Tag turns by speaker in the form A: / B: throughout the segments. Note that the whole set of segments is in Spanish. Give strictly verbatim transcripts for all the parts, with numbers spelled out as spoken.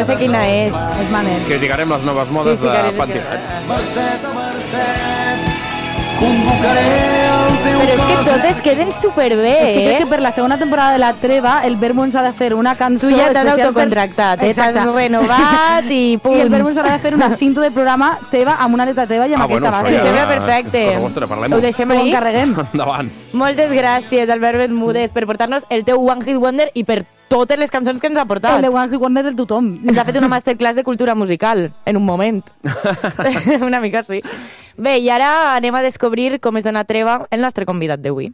A: ja sé quina és. És Manel.
B: Criticarem les noves modes de Pantifat.
C: Mercè a Mercè, convocaré el teu
A: Però és que totes queden superbé,
D: És que
A: eh?
D: crec que per la segona temporada de La Treva el Vermont s'ha de fer una cançó
A: Tu ja t'has
D: especial per-
A: autocontractat, eh? T'has
D: Exacte.
A: renovat i punt.
D: I el Vermont s'ha de fer una cinta de programa teva amb una letra teva i amb
B: Ah, bueno,
D: aquesta
B: això
D: base.
B: ja-
A: Sembla perfecte.
B: Per vostre, parlem-ho.
A: Ho deixem
D: Ho
A: ahí.
D: encarreguem.
B: Endavant.
A: Moltes gràcies, Albert Bermúdez, per portar-nos el teu One Hit Wonder i per totes les cançons que ens ha portat.
D: El de One Hit Wonder del tothom.
A: Ens ha fet una masterclass de cultura musical, en un moment. Una mica sí. Bé, i ara anem a descobrir com es dona treva el nostre convidat d'avui.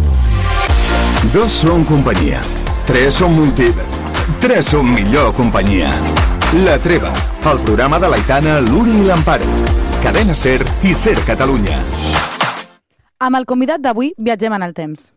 E: Dos són companyia. Tres són multi... Tres són millor companyia. La Treva, el programa de l'Aitana, l'Uri i l'Amparo. Cadena Ser i Ser Catalunya.
D: Amb el convidat d'avui viatgem en el temps.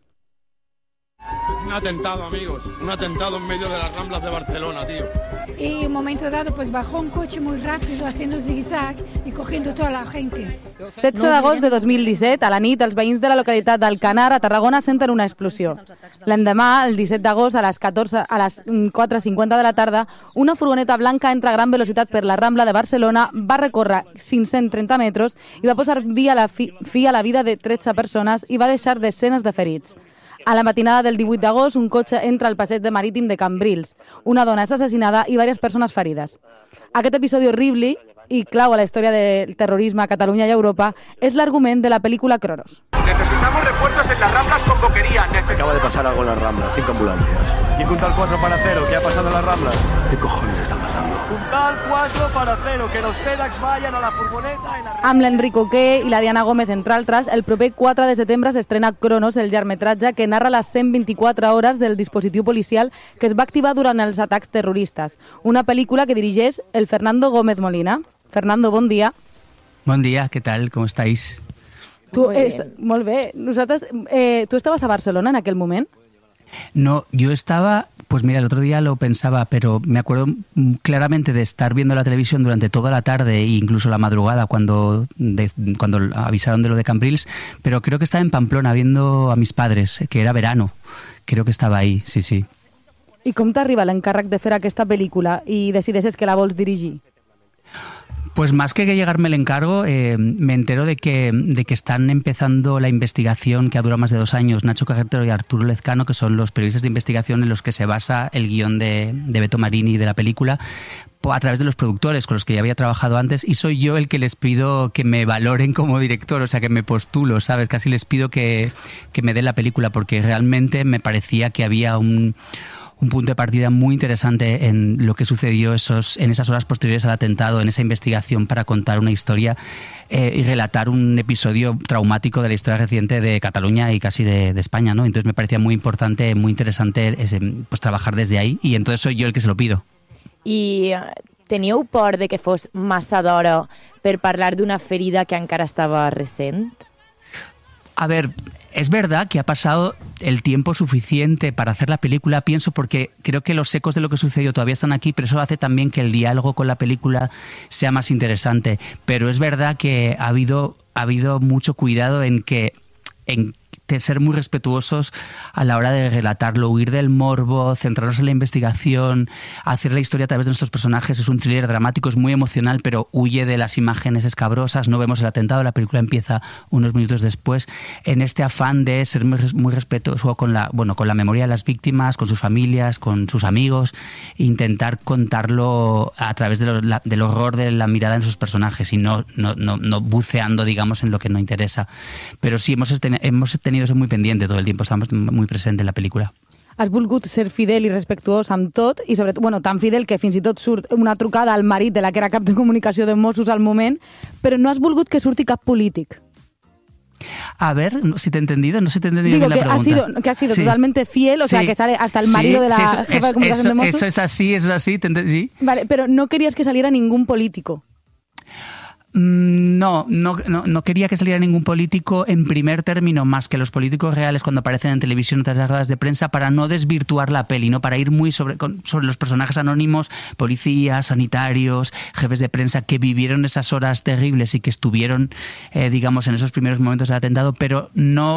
F: Un atentado, amigos. Un atentado en medio de las Ramblas de Barcelona, tío.
G: Y en un momento dado pues bajó un coche muy rápido haciendo zigzag y cogiendo toda la gente.
D: setze d'agost de dos mil disset, a la nit, els veïns de la localitat d'Alcanar, a Tarragona, senten una explosió. L'endemà, el disset d'agost, a les catorze, a les quatre cinquanta de la tarda, una furgoneta blanca entra a gran velocitat per la Rambla de Barcelona, va recórrer cinc-cents trenta metres i va posar fi a la, fi, fi a la vida de tretze persones i va deixar desenes de ferits. A la matinada del divuit d'agost, un cotxe entra al passeig de marítim de Cambrils. Una dona és assassinada i diverses persones ferides. Aquest episodi horrible i clau a la història del terrorisme a Catalunya i Europa és l'argument de la pel·lícula Cronos.
H: Necesitamos refuerzos en las Ramblas con boquería. Necesitamos...
I: Acaba de pasar algo en las Ramblas, cinco ambulancias.
H: ¿Y Puntal cuatro para cero? ¿Qué ha pasado en las Ramblas?
I: ¿Qué cojones está pasando?
H: Puntal cuatro para cero. Que los TEDx vayan a la furgoneta en la...
D: Amb l'Enric Oqué i la Diana Gómez, entre altres, el proper quatre de setembre s'estrena Cronos, el llargmetratge que narra les cent vint-i-quatre hores del dispositiu policial que es va activar durant els atacs terroristes. Una pel·lícula que dirigeix el Fernando Gómez Molina. Fernando, bon dia.
J: Bon dia, ¿qué tal? ¿Cómo estáis?
D: Tu, est... Molt bé. Nosaltres, eh, ¿tú estabas a Barcelona en aquel moment?
J: No, yo estaba, pues mira, el otro día lo pensaba, pero me acuerdo claramente de estar viendo la televisión durante toda la tarde e incluso la madrugada cuando, de, cuando avisaron de lo de Cambrils, pero creo que estaba en Pamplona viendo a mis padres, que era verano. Creo que estaba ahí, sí, sí.
D: I com t'arriba l'encàrrec de fer aquesta pel·lícula i decideixes que la vols dirigir?
J: Pues más que llegarme el encargo, eh, me entero de que, de que están empezando la investigación que ha durado más de dos años, Nacho Cajertero y Arturo Lezcano, que son los periodistas de investigación en los que se basa el guión de, de Beto Marini de la película, a través de los productores con los que ya había trabajado antes, y soy yo el que les pido que me valoren como director, o sea, que me postulo, ¿sabes? Casi les pido que, que me den la película, porque realmente me parecía que había un... un punto de partida muy interesante en lo que sucedió esos, en esas horas posteriores al atentado, en esa investigación para contar una historia eh, y relatar un episodio traumático de la historia reciente de Cataluña y casi de, de España, ¿no? Entonces me parecía muy importante, muy interesante ese, pues trabajar desde ahí, y entonces soy yo el que se lo pido.
A: I teníeu por de que fos massa d'hora per parlar d'una ferida que encara estava recent?
J: A ver, es verdad que ha pasado el tiempo suficiente para hacer la película, pienso, porque creo que los ecos de lo que sucedió todavía están aquí, pero eso hace también que el diálogo con la película sea más interesante. Pero es verdad que ha habido, ha habido mucho cuidado en que... En de ser muy respetuosos a la hora de relatarlo, huir del morbo, centrarnos en la investigación, hacer la historia a través de nuestros personajes. Es un thriller dramático, es muy emocional, pero huye de las imágenes escabrosas. No vemos el atentado, la película empieza unos minutos después, en este afán de ser muy, muy respetuoso con la, bueno, con la memoria de las víctimas, con sus familias, con sus amigos, e intentar contarlo a través de lo, la, del horror de la mirada en sus personajes y no, no, no, no buceando, digamos, en lo que no interesa. Pero sí, hemos, hemos tenido eso muy pendiente todo el tiempo, estamos muy presentes en la película.
D: Has volgut ser fidel i respectuós amb tot, i sobretot, bueno, tan fidel que fins i tot surt una trucada al marit de la que era cap de comunicació de Mossos al moment, però no has volgut que surti cap polític.
J: A ver, si te he entendido, no sé si te he entendido
D: Digo
J: bien
D: que
J: la pregunta.
D: ha sido, que ha sido
J: sí.
D: totalmente fiel, o sí. sea, que sale hasta el marido sí, de la
J: sí, eso,
D: jefa
J: es,
D: de comunicación
J: eso,
D: de Mossos.
J: Eso es así, eso es así, te entendí.
D: Vale, pero no querías que saliera ningún político.
J: No, no, no, no quería que saliera ningún político en primer término, más que los políticos reales cuando aparecen en televisión o en las ruedas de prensa, para no desvirtuar la peli, ¿no? Para ir muy sobre, sobre los personajes anónimos, policías, sanitarios, jefes de prensa que vivieron esas horas terribles y que estuvieron, eh, digamos, en esos primeros momentos del atentado, pero no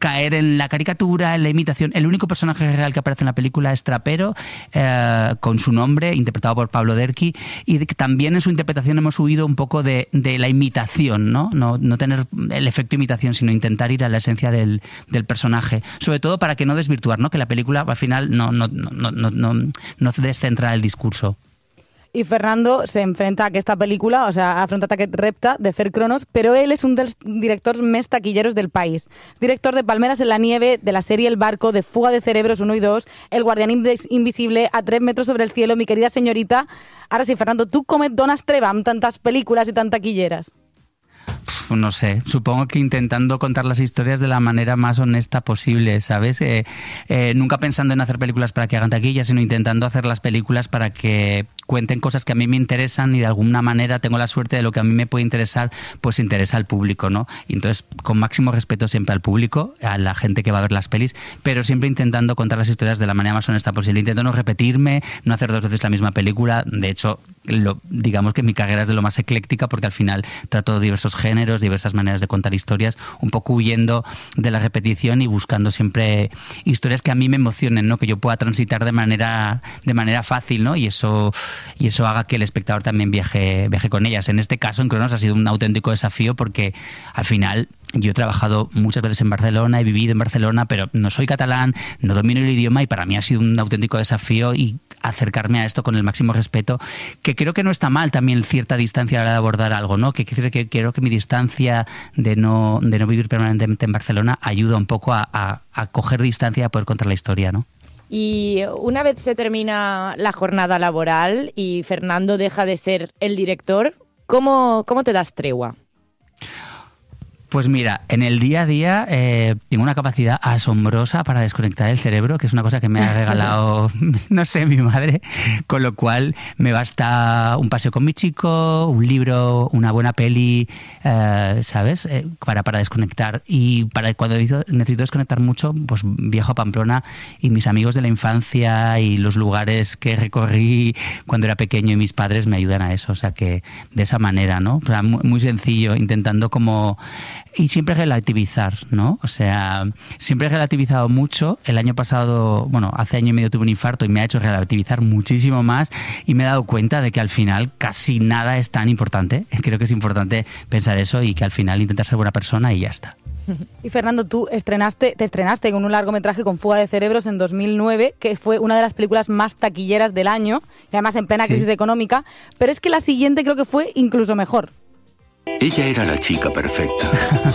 J: caer en la caricatura, en la imitación. El único personaje real que aparece en la película es Trapero, eh, con su nombre, interpretado por Pablo Derqui, y de que también en su interpretación hemos huido un poco de, de la imitación, ¿no? No, no tener el efecto imitación, sino intentar ir a la esencia del, del personaje. Sobre todo para que no desvirtuar, ¿no? Que la película al final no, no, no, no, no, no descentra el discurso.
D: I Fernando s'enfrenta a aquesta pel·lícula, o sea, ha afrontat aquest repte de fer Cronos, però ell és un dels directors més taquilleros del país. Director de Palmeras en la nieve, de la sèrie El barco, de Fuga de cerebros uno y dos, El guardián invisible, A tres metros sobre el cielo, Mi querida señorita. Ara sí, Fernando, tu com et dones treva amb tantes pel·lícules i tan taquilleres?
J: No sé, supongo que intentando contar las historias de la manera más honesta posible, ¿sabes? Eh, eh, nunca pensando en hacer películas para que hagan taquilla, sino intentando hacer las películas para que cuenten cosas que a mí me interesan y de alguna manera tengo la suerte de lo que a mí me puede interesar, pues interesa al público, ¿no? Y entonces, con máximo respeto siempre al público, a la gente que va a ver las pelis, pero siempre intentando contar las historias de la manera más honesta posible. Intento no repetirme, no hacer dos veces la misma película. De hecho, lo, digamos que mi carrera es de lo más ecléctica porque al final trato diversos géneros, diversas maneras de contar historias, un poco huyendo de la repetición y buscando siempre historias que a mí me emocionen, ¿no? Que yo pueda transitar de manera, de manera fácil, ¿no? Y eso... y eso haga que el espectador también viaje, viaje con ellas. En este caso, en Cronos ha sido un auténtico desafío porque al final yo he trabajado muchas veces en Barcelona, he vivido en Barcelona, pero no soy catalán, no domino el idioma y para mí ha sido un auténtico desafío y acercarme a esto con el máximo respeto, que creo que no está mal también cierta distancia a la hora de abordar algo, ¿no? Que quiero que, quiero que mi distancia de no, de no vivir permanentemente en Barcelona ayuda un poco a, a, a coger distancia y a poder contar la historia, ¿no?
A: Y una vez se termina la jornada laboral y Fernando deja de ser el director, ¿cómo, cómo te das tregua?
J: Pues mira, en el día a día eh, tengo una capacidad asombrosa para desconectar el cerebro, que es una cosa que me ha regalado, no sé, mi madre, con lo cual me basta un paseo con mi chico, un libro, una buena peli, eh, ¿sabes? Eh, para, para desconectar. Y para cuando necesito, necesito desconectar mucho, pues viajo a Pamplona y mis amigos de la infancia y los lugares que recorrí cuando era pequeño y mis padres me ayudan a eso. O sea que de esa manera, ¿no? O sea, muy, muy sencillo, intentando como... Y siempre relativizar, ¿no? O sea, siempre he relativizado mucho. El año pasado, bueno, hace año y medio tuve un infarto y me ha hecho relativizar muchísimo más y me he dado cuenta de que al final casi nada es tan importante. Creo que es importante pensar eso y que al final intentar ser buena persona y ya está.
D: Y Fernando, tú estrenaste, te estrenaste con un largometraje con Fuga de cerebros en dos mil nueve, que fue una de las películas más taquilleras del año, y además en plena crisis
J: Sí.
D: económica, pero es que la siguiente creo que fue incluso mejor.
I: Ella era la chica perfecta.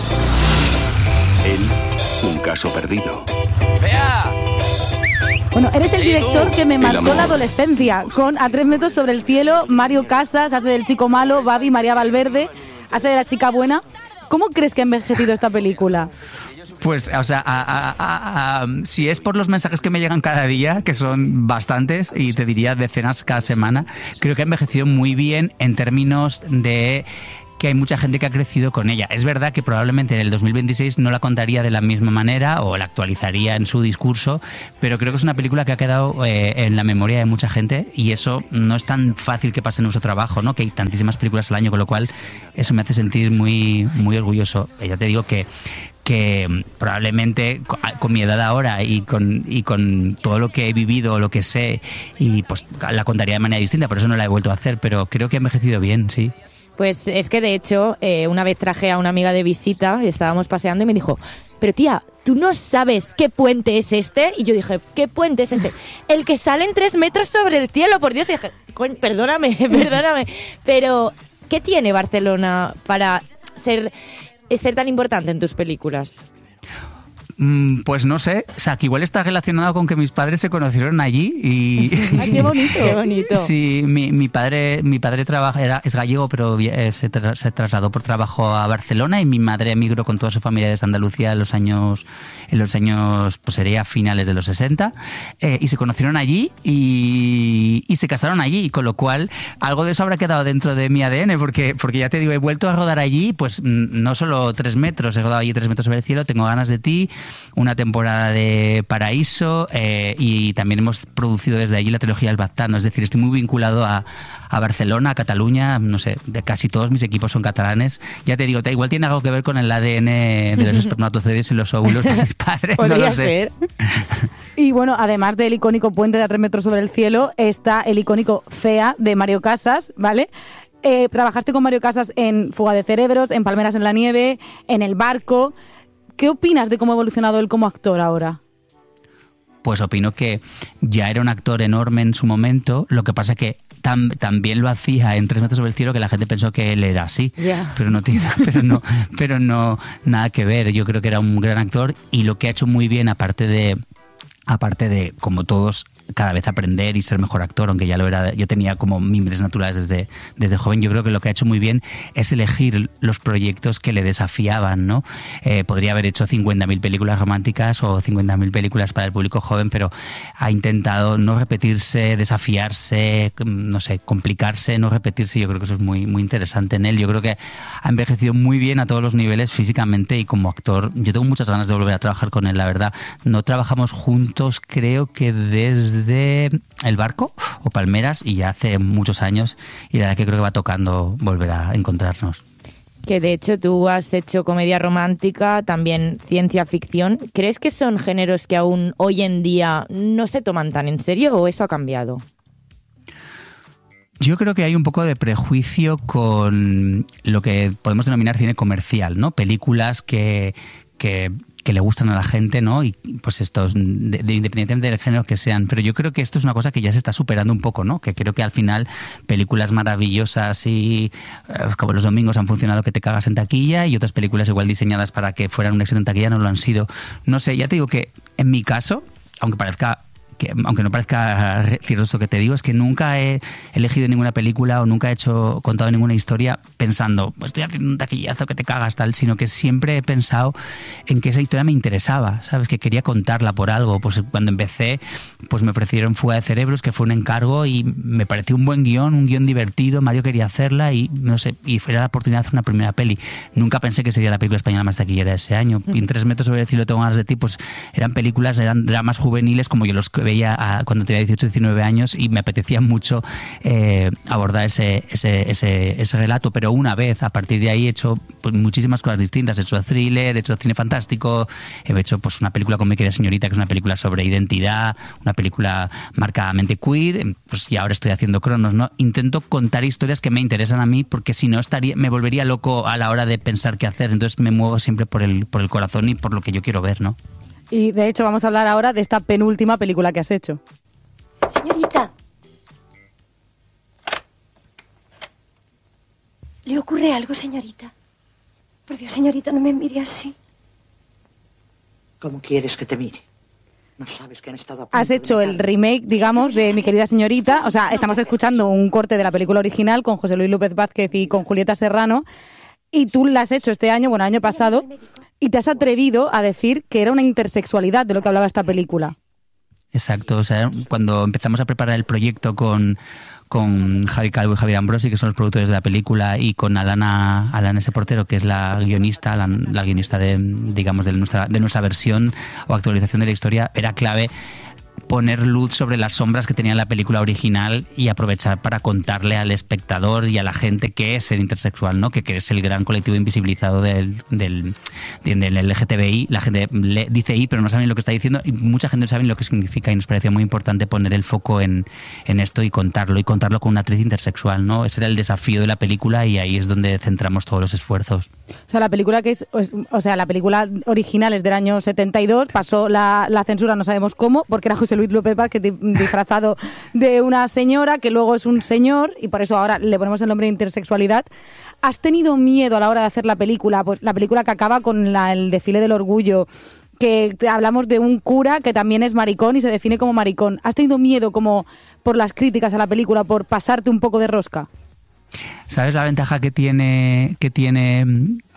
I: Él, un caso perdido.
C: ¡Fea!
D: Bueno, eres el
C: Sí,
D: director
C: tú.
D: que me
I: El
D: marcó
I: amor.
D: la adolescencia, con A tres metros sobre el cielo, Mario Casas, hace del chico malo, Babi, María Valverde, hace de la chica buena. ¿Cómo crees que ha envejecido esta película?
J: Pues, o sea, a, a, a, a, si es por los mensajes que me llegan cada día, que son bastantes, y te diría decenas cada semana, creo que ha envejecido muy bien en términos de que hay mucha gente que ha crecido con ella. Es verdad que probablemente en el dos mil veintiséis no la contaría de la misma manera o la actualizaría en su discurso, pero creo que es una película que ha quedado eh, en la memoria de mucha gente y eso no es tan fácil que pase en nuestro trabajo, ¿no? Que hay tantísimas películas al año, con lo cual eso me hace sentir muy, muy orgulloso. Ya te digo que que probablemente con mi edad ahora y con, y con todo lo que he vivido, lo que sé, y pues la contaría de manera distinta, por eso no la he vuelto a hacer, pero creo que ha envejecido bien, sí.
A: Pues es que de hecho, eh, una vez traje a una amiga de visita, estábamos paseando y me dijo, pero tía, ¿tú no sabes qué puente es este? Y yo dije, ¿qué puente es este? El que sale en tres metros sobre el cielo, por Dios. Y dije, coño, perdóname, perdóname. Pero, ¿qué tiene Barcelona para ser, ser tan importante en tus películas?
J: Mm, Pues no sé, o sea, que igual está relacionado con que mis padres se conocieron allí y...
D: ¡Ay, qué bonito!
A: Qué bonito.
J: Sí, mi, mi padre, mi padre trabaja, era, es gallego, pero eh, se, tra- se trasladó por trabajo a Barcelona y mi madre emigró con toda su familia desde Andalucía en los años, en los años, pues sería finales de los sesenta, eh, y se conocieron allí y, y se casaron allí, con lo cual algo de eso habrá quedado dentro de mi A D N, porque, porque ya te digo, he vuelto a rodar allí, pues mm, no solo tres metros, he rodado allí tres metros sobre el cielo, Tengo ganas de ti, una temporada de Paraíso eh, y también hemos producido desde allí la trilogía del Baztano. Es decir, estoy muy vinculado a, a Barcelona, a Cataluña, no sé, de casi todos mis equipos son catalanes. Ya te digo, igual tiene algo que ver con el A D N de los espermatozoides y los óvulos de mis padres.
D: Podría
J: no lo sé.
D: ser. Y bueno, además del icónico puente de a tres metros sobre el cielo, está el icónico Fea de Mario Casas, ¿vale? Eh, trabajaste con Mario Casas en Fuga de Cerebros, en Palmeras en la Nieve, en El Barco. ¿Qué opinas de cómo ha evolucionado él como actor ahora?
J: Pues opino que ya era un actor enorme en su momento, lo que pasa que tam, también lo hacía en Tres metros sobre el cielo, que la gente pensó que él era así, yeah. pero no tiene, pero no, pero no nada que ver. Yo creo que era un gran actor y lo que ha hecho muy bien, aparte de aparte de, como todos, cada vez aprender y ser mejor actor, aunque ya lo era, yo tenía como mimbres naturales desde, desde joven. Yo creo que lo que ha hecho muy bien es elegir los proyectos que le desafiaban, ¿no? Eh, podría haber hecho cincuenta mil películas románticas o cincuenta mil películas para el público joven, pero ha intentado no repetirse, desafiarse, no sé, complicarse, no repetirse. Yo creo que eso es muy, muy interesante en él. Yo creo que ha envejecido muy bien a todos los niveles físicamente y como actor. Yo tengo muchas ganas de volver a trabajar con él, la verdad. No trabajamos juntos, creo que desde de El Barco o Palmeras, y ya hace muchos años, y la verdad que creo que va tocando volver a encontrarnos.
A: Que de hecho tú has hecho comedia romántica, también ciencia ficción. ¿Crees que son géneros que aún hoy en día no se toman tan en serio o eso ha cambiado?
J: Yo creo que hay un poco de prejuicio con lo que podemos denominar cine comercial, ¿no? Películas que, que que le gustan a la gente, ¿no? Y pues estos, de, de, independientemente del género que sean. Pero yo creo que esto es una cosa que ya se está superando un poco, ¿no? Que creo que al final películas maravillosas y eh, como Los domingos han funcionado que te cagas en taquilla, y otras películas igual diseñadas para que fueran un éxito en taquilla no lo han sido. No sé, ya te digo que en mi caso, aunque parezca que aunque no parezca cierto esto que te digo, es que nunca he elegido ninguna película o nunca he hecho contado ninguna historia pensando, pues estoy haciendo un taquillazo que te cagas, tal, sino que siempre he pensado en que esa historia me interesaba, ¿sabes? Que quería contarla por algo. Pues cuando empecé, pues me ofrecieron Fuga de Cerebros, que fue un encargo, y me pareció un buen guión, un guión divertido, Mario quería hacerla y no sé, y fue la oportunidad de hacer una primera peli. Nunca pensé que sería la película española más taquillera ese año. Y en Tres metros sobre el cielo tengo ganas de ti, pues eran películas, eran dramas juveniles como yo los veía a, cuando tenía dieciocho, diecinueve años, y me apetecía mucho eh, abordar ese, ese, ese, ese relato, pero una vez, a partir de ahí he hecho pues, muchísimas cosas distintas. He hecho thriller, he hecho cine fantástico, he hecho pues una película con Mi querida señorita, que es una película sobre identidad, una película marcadamente queer, pues y ahora estoy haciendo Cronos, ¿no? Intento contar historias que me interesan a mí, porque si no estaría, me volvería loco a la hora de pensar qué hacer. Entonces me muevo siempre por el, por el corazón y por lo que yo quiero ver, ¿no?
D: Y de hecho vamos a hablar ahora de esta penúltima película que has hecho.
K: Señorita. ¿Le ocurre algo, señorita? Por Dios, señorita, no me mire así.
L: ¿Cómo quieres que te mire? No sabes que han estado a punto
D: Has hecho el remake, digamos, de Mi querida señorita. O sea, estamos escuchando un corte de la película original con José Luis López Vázquez y con Julieta Serrano. Y tú la has hecho este año, bueno, el año pasado, y te has atrevido a decir que era una intersexualidad de lo que hablaba esta película.
J: Exacto, o sea, cuando empezamos a preparar el proyecto con, con Javi Calvo y Javier Ambrosi, que son los productores de la película, y con Alana, Alana S. Portero, que es la guionista, la, la guionista de, digamos, de nuestra, de nuestra versión o actualización de la historia, era clave poner luz sobre las sombras que tenía la película original y aprovechar para contarle al espectador y a la gente qué es ser intersexual, ¿no? Que, que es el gran colectivo invisibilizado del, del, del L G T B I. La gente le dice I, pero no saben lo que está diciendo, y mucha gente no sabe lo que significa, y nos parecía muy importante poner el foco en, en esto y contarlo, y contarlo con una actriz intersexual, ¿no? Ese era el desafío de la película, y ahí es donde centramos todos los esfuerzos.
D: O sea, la película que es, o sea, la película original es del año setenta y dos, pasó la, la censura, no sabemos cómo, porque era José Luis López Vázquez disfrazado de una señora, que luego es un señor, y por eso ahora le ponemos el nombre de intersexualidad. ¿Has tenido miedo a la hora de hacer la película? Pues la película que acaba con la, el desfile del orgullo, que hablamos de un cura que también es maricón y se define como maricón. ¿Has tenido miedo como por las críticas a la película, por pasarte un poco de rosca?
J: ¿Sabes la ventaja que tiene, que tiene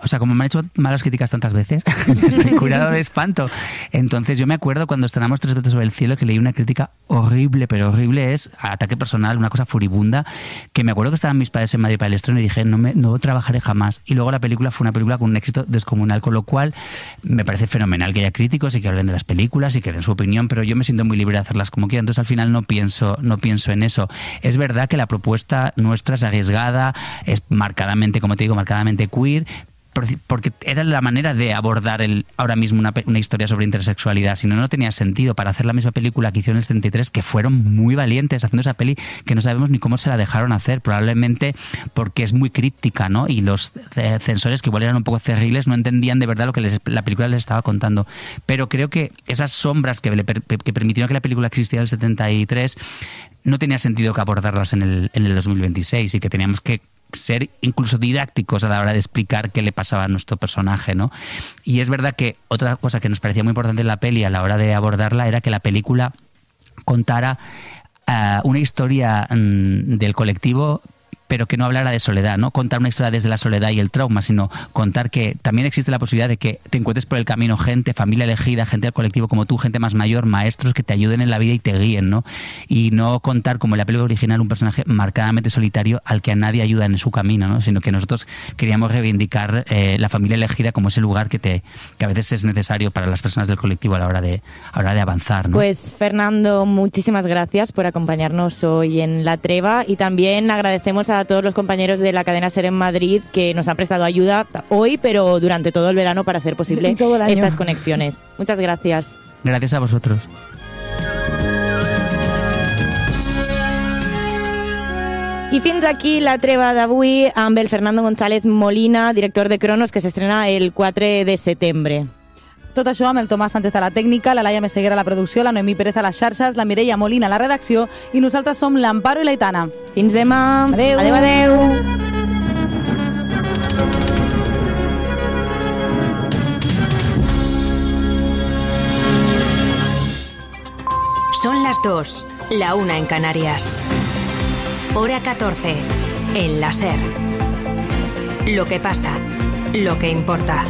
J: o sea, como me han hecho malas críticas tantas veces, estoy curado de espanto. Entonces yo me acuerdo cuando estrenamos Tres metros sobre el cielo que leí una crítica horrible, pero horrible es ataque personal, una cosa furibunda, que me acuerdo que estaban mis padres en Madrid para el estreno y dije, no, me, no trabajaré jamás. Y luego la película fue una película con un éxito descomunal, con lo cual me parece fenomenal que haya críticos y que hablen de las películas y que den su opinión, pero yo me siento muy libre de hacerlas como quiera, entonces al final no pienso, no pienso en eso. Es verdad que la propuesta nuestra es arriesgada, es marcadamente, como te digo, marcadamente queer, porque era la manera de abordar el, ahora mismo una, una historia sobre intersexualidad, si no, no tenía sentido para hacer la misma película que hicieron en el setenta y tres, que fueron muy valientes haciendo esa peli, que no sabemos ni cómo se la dejaron hacer, probablemente porque es muy críptica, ¿no? Y los eh, censores, que igual eran un poco cerriles, no entendían de verdad lo que les, la película les estaba contando. Pero creo que esas sombras que, le, que permitieron que la película existiera en el setenta y tres no tenía sentido que abordarlas en el, en el dos mil veintiséis, y que teníamos que ser incluso didácticos a la hora de explicar qué le pasaba a nuestro personaje, ¿no? Y es verdad que otra cosa que nos parecía muy importante en la peli a la hora de abordarla era que la película contara uh, una historia um, del colectivo, pero que no hablara de soledad, no contar una historia desde la soledad y el trauma, sino contar que también existe la posibilidad de que te encuentres por el camino gente, familia elegida, gente del colectivo como tú, gente más mayor, maestros que te ayuden en la vida y te guíen, ¿no? Y no contar, como en la película original, un personaje marcadamente solitario al que a nadie ayuda en su camino, ¿no? Sino que nosotros queríamos reivindicar eh, la familia elegida como ese lugar que te que a veces es necesario para las personas del colectivo a la hora de, a la hora de avanzar, ¿no?
A: Pues Fernando, muchísimas gracias por acompañarnos hoy en La Treva, y también agradecemos a a todos los compañeros de la cadena SER en Madrid que nos han prestado ayuda hoy, pero durante todo el verano, para hacer posible estas conexiones. Muchas gracias.
J: Gracias a vosotros.
A: I fins aquí La Treva d'avui amb el Fernando González Molina, director de Cronos, que s'estrena el quatre de setembre.
D: Tot això amb el Tomàs Sánchez a la tècnica, la Laia Meseguer a la producció, la Noemí Pérez a les xarxes, la Mireia Molina a la redacció, i nosaltres som l'Amparo i l'Aitana.
A: Fins demà.
D: Adéu.
A: Adéu, adéu.
M: Son las dos, la una en Canarias. Hora catorce, en la SER. Lo que pasa, lo que importa.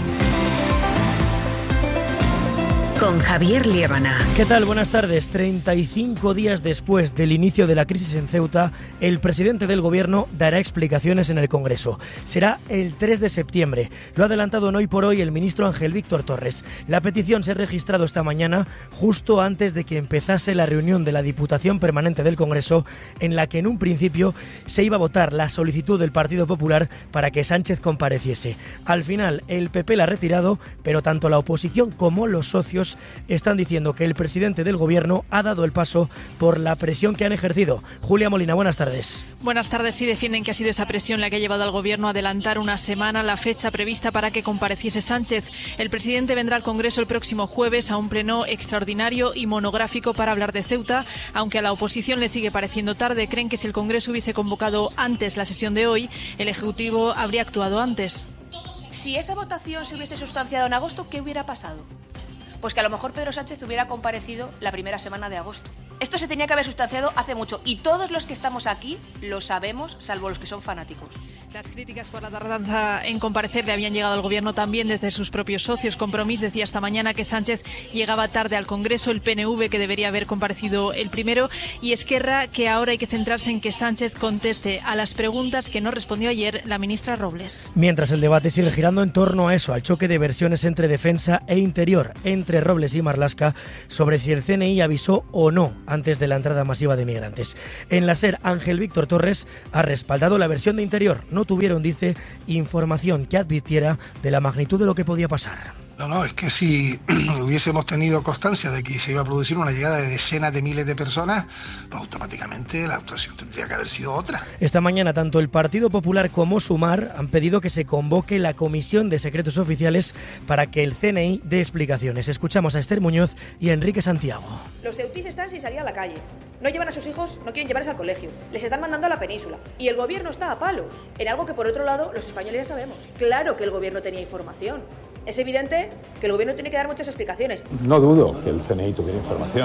M: Con Javier Liébana.
N: ¿Qué tal? Buenas tardes. treinta y cinco días después del inicio de la crisis en Ceuta, el presidente del gobierno dará explicaciones en el Congreso. Será el tres de septiembre. Lo ha adelantado en Hoy por Hoy el ministro Ángel Víctor Torres. La petición se ha registrado esta mañana, justo antes de que empezase la reunión de la Diputación Permanente del Congreso, en la que en un principio se iba a votar la solicitud del Partido Popular para que Sánchez compareciese. Al final, el P P la ha retirado, pero tanto la oposición como los socios están diciendo que el presidente del gobierno ha dado el paso por la presión que han ejercido. Julia Molina, buenas tardes.
O: Buenas tardes. Sí, defienden que ha sido esa presión la que ha llevado al gobierno a adelantar una semana la fecha prevista para que compareciese Sánchez. El presidente vendrá al Congreso el próximo jueves a un pleno extraordinario y monográfico para hablar de Ceuta, aunque a la oposición le sigue pareciendo tarde. Creen que si el Congreso hubiese convocado antes la sesión de hoy, el Ejecutivo habría actuado antes.
P: Si esa votación se hubiese sustanciado en agosto, ¿qué hubiera pasado? Pues que a lo mejor Pedro Sánchez hubiera comparecido la primera semana de agosto. Esto se tenía que haber sustanciado hace mucho y todos los que estamos aquí lo sabemos, salvo los que son fanáticos.
O: Las críticas por la tardanza en comparecer le habían llegado al gobierno también desde sus propios socios. Compromís decía esta mañana que Sánchez llegaba tarde al Congreso, el P N V que debería haber comparecido el primero, y Esquerra que ahora hay que centrarse en que Sánchez conteste a las preguntas que no respondió ayer la ministra Robles.
N: Mientras el debate sigue girando en torno a eso, al choque de versiones entre defensa e interior, entre Robles y Marlaska, sobre si el C N I avisó o no antes de la entrada masiva de migrantes. En la SER, Ángel Víctor Torres ha respaldado la versión de interior. No tuvieron, dice, información que advirtiera de la magnitud de lo que podía pasar.
Q: No, no, es que si hubiésemos tenido constancia de que se iba a producir una llegada de decenas de miles de personas, pues automáticamente la actuación tendría que haber sido otra.
N: Esta mañana tanto el Partido Popular como Sumar han pedido que se convoque la Comisión de Secretos Oficiales para que el C N I dé explicaciones. Escuchamos a Esther Muñoz y a Enrique Santiago.
R: Los ceutís están sin salir a la calle. No llevan a sus hijos, no quieren llevarles al colegio. Les están mandando a la península. Y el gobierno está a palos. En algo que por otro lado los españoles ya sabemos. Claro que el gobierno tenía información. Es evidente que el gobierno tiene que dar muchas explicaciones.
S: No dudo que el C N I tuviera información.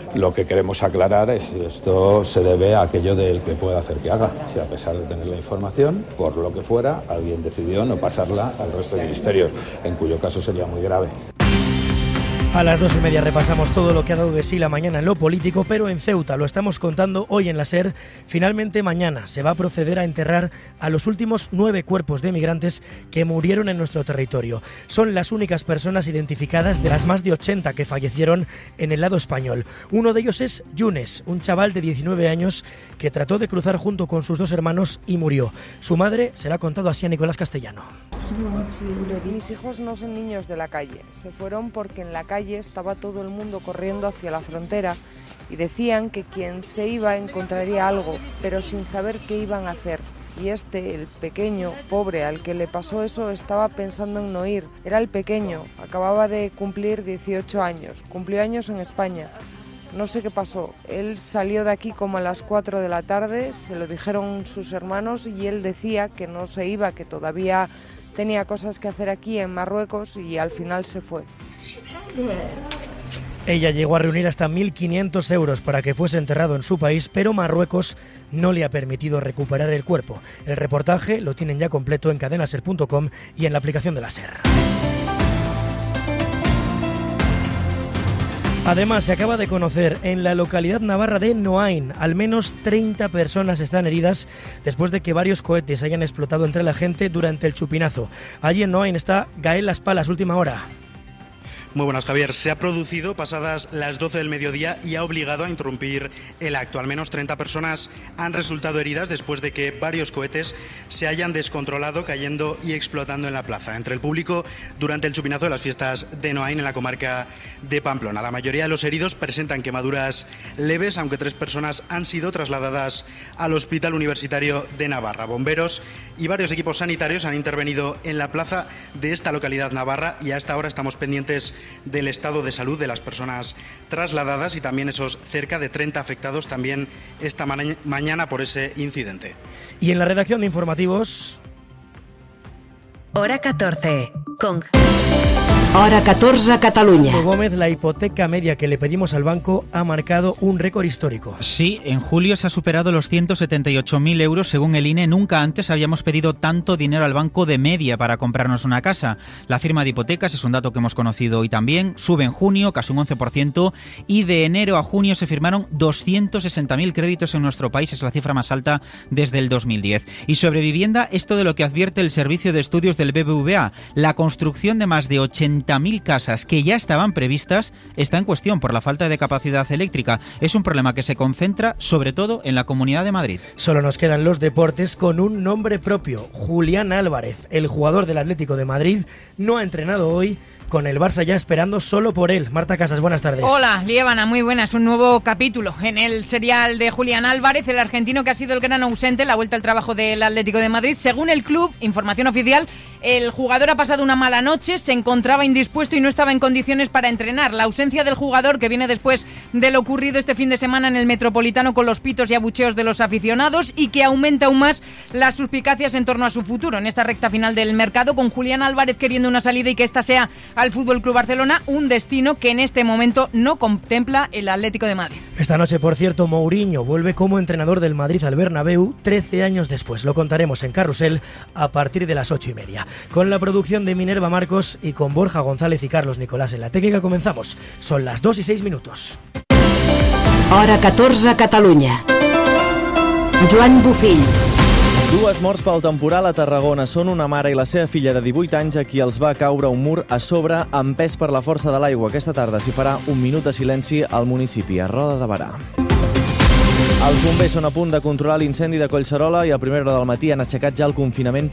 S: Lo que queremos aclarar es si esto se debe a aquello del que pueda hacer que haga. Si a pesar de tener la información, por lo que fuera, alguien decidió no pasarla al resto de ministerios, en cuyo caso sería muy grave.
N: A las dos y media repasamos todo lo que ha dado de sí la mañana en lo político, pero en Ceuta, lo estamos contando hoy en la SER, finalmente mañana se va a proceder a enterrar a los últimos nueve cuerpos de migrantes que murieron en nuestro territorio. Son las únicas personas identificadas de las más de ochenta que fallecieron en el lado español. Uno de ellos es Yunes, un chaval de diecinueve años que trató de cruzar junto con sus dos hermanos y murió. Su madre se la ha contado así a Nicolás Castellano.
T: Mis hijos no son niños de la calle, se fueron porque en la calle estaba todo el mundo corriendo hacia la frontera y decían que quien se iba encontraría algo, pero sin saber qué iban a hacer. Y este, el pequeño, pobre, al que le pasó eso, estaba pensando en no ir. Era el pequeño, acababa de cumplir dieciocho años, cumplió años en España. No sé qué pasó, él salió de aquí como a las cuatro de la tarde, se lo dijeron sus hermanos y él decía que no se iba, que todavía tenía cosas que hacer aquí en Marruecos y al final se fue.
N: Ella llegó a reunir hasta mil quinientos euros para que fuese enterrado en su país, pero Marruecos no le ha permitido recuperar el cuerpo. El reportaje lo tienen ya completo en cadena ser punto com y en la aplicación de la SER. Además, se acaba de conocer en la localidad navarra de Noain, al menos treinta personas están heridas después de que varios cohetes hayan explotado entre la gente durante el chupinazo. Allí en Noain está Gael Las Palas, última hora.
U: Muy buenas, Javier. Se ha producido pasadas las doce del mediodía y ha obligado a interrumpir el acto. Al menos treinta personas han resultado heridas después de que varios cohetes se hayan descontrolado, cayendo y explotando en la plaza. Entre el público durante el chupinazo de las fiestas de Noain en la comarca de Pamplona. La mayoría de los heridos presentan quemaduras leves, aunque tres personas han sido trasladadas al Hospital Universitario de Navarra. Bomberos y varios equipos sanitarios han intervenido en la plaza de esta localidad navarra y hasta ahora estamos pendientes del estado de salud de las personas trasladadas y también esos cerca de treinta afectados también esta ma- mañana por ese incidente.
N: Y en la redacción de informativos...
M: Hora catorce, con... Hora catorze a Catalunya.
N: Gómez, la hipoteca media que le pedimos al banco ha marcado un récord histórico.
V: Sí, en julio se ha superado los ciento setenta y ocho mil euros según el I N E. Nunca antes habíamos pedido tanto dinero al banco de media para comprarnos una casa. La firma de hipotecas, es un dato que hemos conocido hoy también, sube en junio casi un once por ciento y de enero a junio se firmaron doscientos sesenta mil créditos en nuestro país, es la cifra más alta desde el dos mil diez. Y sobre vivienda, esto de lo que advierte el Servicio de Estudios del B B V A, la construcción de más de ochenta mil casas que ya estaban previstas está en cuestión por la falta de capacidad eléctrica. Es un problema que se concentra sobre todo en la Comunidad de Madrid.
N: Solo nos quedan los deportes con un nombre propio. Julián Álvarez, el jugador del Atlético de Madrid, no ha entrenado hoy, con el Barça ya esperando solo por él. Marta Casas, buenas tardes.
W: Hola, Liébana, muy buenas. Un nuevo capítulo en el serial de Julián Álvarez, el argentino que ha sido el gran ausente en la vuelta al trabajo del Atlético de Madrid. Según el club, información oficial, el jugador ha pasado una mala noche, se encontraba indispuesto y no estaba en condiciones para entrenar. La ausencia del jugador, que viene después de lo ocurrido este fin de semana en el Metropolitano con los pitos y abucheos de los aficionados, y que aumenta aún más las suspicacias en torno a su futuro en esta recta final del mercado, con Julián Álvarez queriendo una salida y que esta sea al Fútbol Club Barcelona, un destino que en este momento no contempla el Atlético de Madrid.
N: Esta noche, por cierto, Mourinho vuelve como entrenador del Madrid al Bernabéu trece años después. Lo contaremos en Carrusel a partir de las ocho y media. Con la producción de Minerva Marcos y con Borja González y Carlos Nicolás en la técnica comenzamos. Son las dos y seis minutos.
M: Hora catorze a Catalunya. Joan Bufill.
X: Dues morts pel temporal a Tarragona. Són una mare i la seva filla de divuit anys a qui els va caure un mur a sobre empès per la força de l'aigua. Aquesta tarda s'hi farà un minut de silenci al municipi, a Roda de Berà. Els bombers són a punt de controlar l'incendi de Collserola i a primera hora del matí han aixecat ja el confinament